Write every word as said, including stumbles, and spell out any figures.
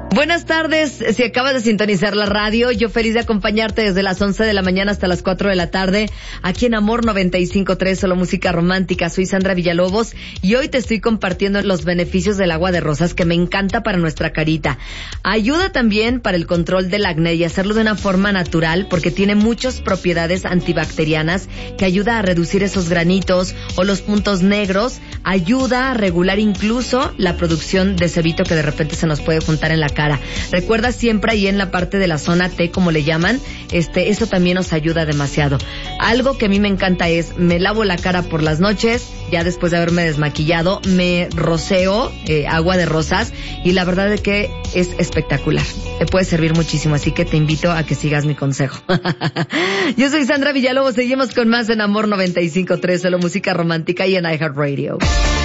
Buenas tardes, si acabas de sintonizar la radio, yo feliz de acompañarte desde las once de la mañana hasta las cuatro de la tarde, aquí en Amor noventa y cinco punto tres, solo música romántica. Soy Sandra Villalobos y hoy te estoy compartiendo los beneficios del agua de rosas, que me encanta para nuestra carita. Ayuda también para el control del acné y hacerlo de una forma natural, porque tiene muchas propiedades antibacterianas que ayuda a reducir esos granitos o los puntos negros, ayuda a regular incluso la producción de sebito que de repente se nos puede juntar en la cara. Recuerda siempre ahí en la parte de la zona T, como le llaman, este, eso también nos ayuda demasiado. Algo que a mí me encanta es, me lavo la cara por las noches, ya después de haberme desmaquillado, me roceo eh, agua de rosas y la verdad es que es espectacular. Te puede servir muchísimo, así que te invito a que sigas mi consejo. Yo soy Sandra Villalobos, seguimos con más en Amor noventa y cinco punto tres, solo música romántica y en iHeartRadio.